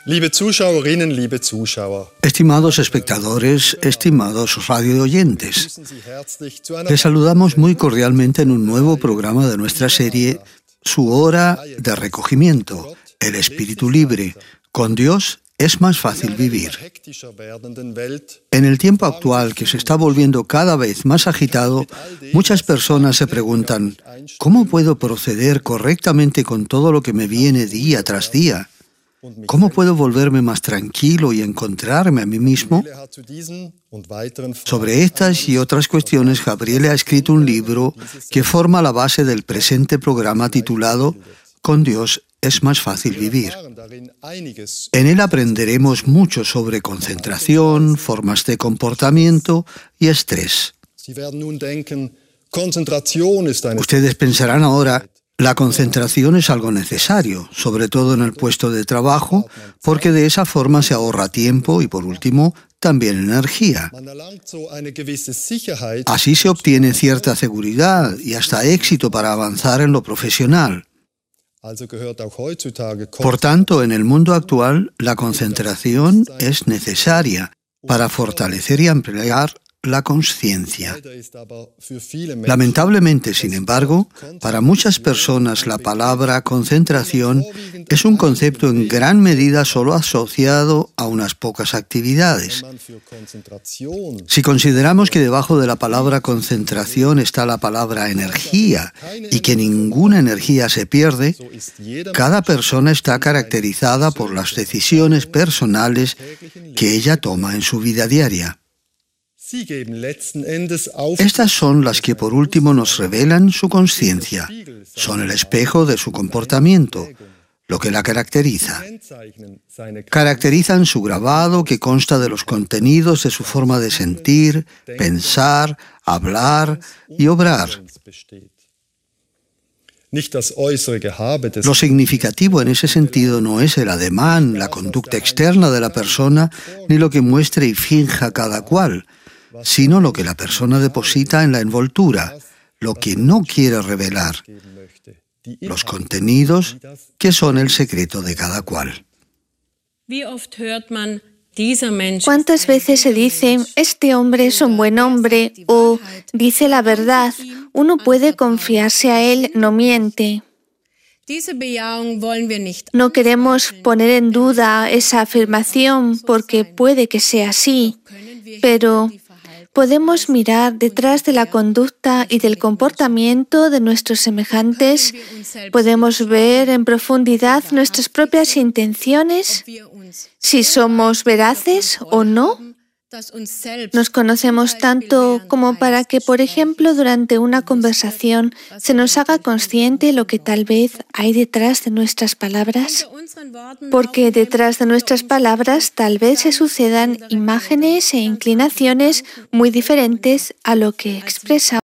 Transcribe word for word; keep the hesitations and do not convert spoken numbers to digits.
Liebe Zuschauerinnen, liebe Zuschauer. Estimados espectadores, estimados radioyentes, les saludamos muy cordialmente en un nuevo programa de nuestra serie Su hora de recogimiento, el espíritu libre. Con Dios es más fácil vivir. En el tiempo actual, que se está volviendo cada vez más agitado, muchas personas se preguntan, ¿cómo puedo proceder correctamente con todo lo que me viene día tras día? ¿Cómo puedo volverme más tranquilo y encontrarme a mí mismo? Sobre estas y otras cuestiones, Gabriele ha escrito un libro que forma la base del presente programa titulado Con Dios es más fácil vivir. En él aprenderemos mucho sobre concentración, formas de comportamiento y estrés. Ustedes pensarán ahora, la concentración es algo necesario, sobre todo en el puesto de trabajo, porque de esa forma se ahorra tiempo y, por último, también energía. Así se obtiene cierta seguridad y hasta éxito para avanzar en lo profesional. Por tanto, en el mundo actual, la concentración es necesaria para fortalecer y ampliar la conciencia. Lamentablemente, sin embargo, para muchas personas la palabra concentración es un concepto en gran medida solo asociado a unas pocas actividades. Si consideramos que debajo de la palabra concentración está la palabra energía y que ninguna energía se pierde, cada persona está caracterizada por las decisiones personales que ella toma en su vida diaria. Estas son las que por último nos revelan su conciencia, son el espejo de su comportamiento, lo que la caracteriza. Caracterizan su grabado que consta de los contenidos de su forma de sentir, pensar, hablar y obrar. Lo significativo en ese sentido no es el ademán, la conducta externa de la persona, ni lo que muestre y finja cada cual, sino lo que la persona deposita en la envoltura, lo que no quiere revelar, los contenidos que son el secreto de cada cual. ¿Cuántas veces se dice, este hombre es un buen hombre, o dice la verdad, uno puede confiarse a él, no miente? No queremos poner en duda esa afirmación porque puede que sea así, pero podemos mirar detrás de la conducta y del comportamiento de nuestros semejantes, podemos ver en profundidad nuestras propias intenciones, si somos veraces o no. Nos conocemos tanto como para que, por ejemplo, durante una conversación se nos haga consciente lo que tal vez hay detrás de nuestras palabras, porque detrás de nuestras palabras tal vez se sucedan imágenes e inclinaciones muy diferentes a lo que expresamos.